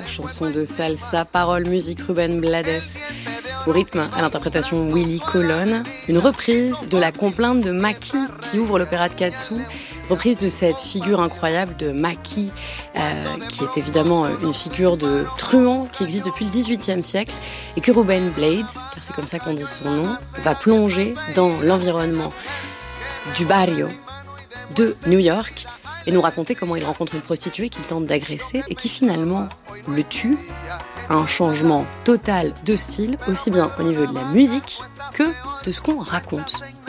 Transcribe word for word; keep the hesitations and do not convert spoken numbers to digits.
chanson de salsa, paroles, musique Rubén Blades, au rythme à l'interprétation Willy Colon, une reprise de la complainte de Maki qui ouvre l'opéra de Katsu, reprise de cette figure incroyable de Maki, euh, qui est évidemment une figure de truand qui existe depuis le dix-huitième siècle et que Rubén Blades, car c'est comme ça qu'on dit son nom, va plonger dans l'environnement du barrio de New York et nous raconter comment il rencontre une prostituée qu'il tente d'agresser et qui finalement le tue. Un changement total de style, aussi bien au niveau de la musique que de ce qu'on raconte.